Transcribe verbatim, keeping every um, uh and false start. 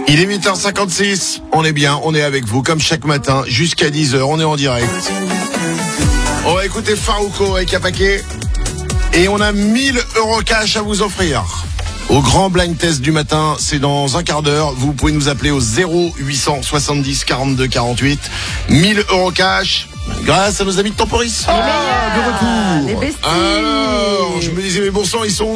Il est huit heures cinquante-six, on est bien, on est avec vous comme chaque matin jusqu'à dix heures, on est en direct. On va écouter Farouko avec un paquet et on a mille euros cash à vous offrir. Au grand blind test du matin, c'est dans un quart d'heure. Vous pouvez nous appeler au zéro huit cent soixante-dix quarante-deux quarante-huit. mille euros cash grâce à nos amis de Temporis. Les meilleurs, de retour. les besties. Alors, je me disais, mais bon sang, ils sont